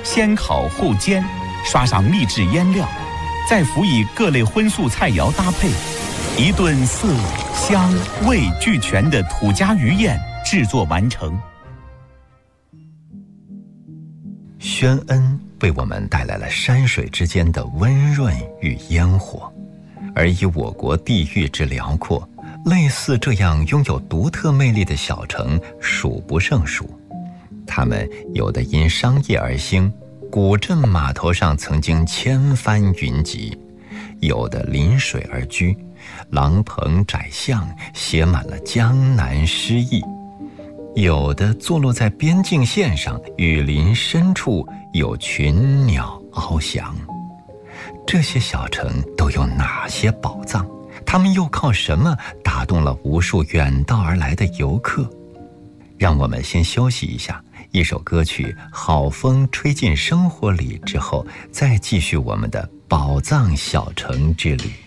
先烤后煎，刷上秘制腌料，再辅以各类荤素菜肴搭配，一顿色香味俱全的土家鱼宴制作完成。 宣恩为我们带来了山水之间的温润与烟火，而以我国地域之辽阔，类似这样拥有独特魅力的小城数不胜数。它们有的因商业而兴，古镇码头上曾经千帆云集；有的临水而居，廊棚窄巷写满了江南诗意；有的坐落在边境线上，雨林深处有群鸟翱翔。这些小城都有哪些宝藏？他们又靠什么打动了无数远道而来的游客？让我们先休息一下，一首歌曲《好风吹进生活里》之后，再继续我们的宝藏小城之旅。